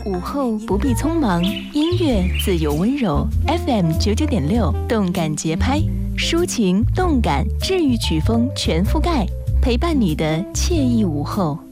午后不必匆忙，音乐自有温柔。FM99.6，动感节拍，抒情动感治愈曲风全覆盖，陪伴你的惬意午后。